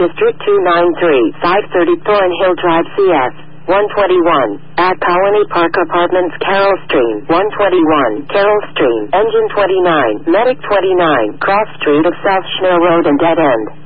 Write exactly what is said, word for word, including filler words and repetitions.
District two ninety-three, five thirty Thornhill Drive, C S one twenty-one. At Colony Park Apartments, Carroll Stream, one twenty-one. Carroll Stream, Engine twenty-nine, Medic twenty-nine, Cross Street of South Schnell Road and Dead End.